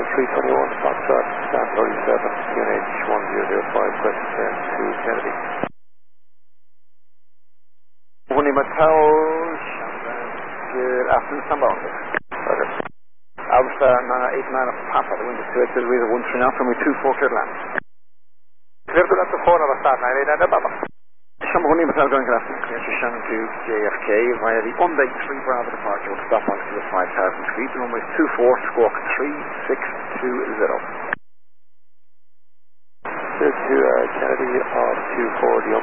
321, Foxtrot, San 37, QNH 1005, question turn to Kennedy. Winnie Mattel, good afternoon, standby. Roger. Alpha 89 of Papa, the wind is 280 degrees of 13 now, from me 24 clear to land. Clear to land to 4 of a start 98 and Papa. Shamba Winnie Mattel going good afternoon, clear to Shannon to JFK via the Monday 3 Bravo departure with stop on to the 5,000 feet, the runway is 24, squawk 3620. Clear to Kennedy on 24, the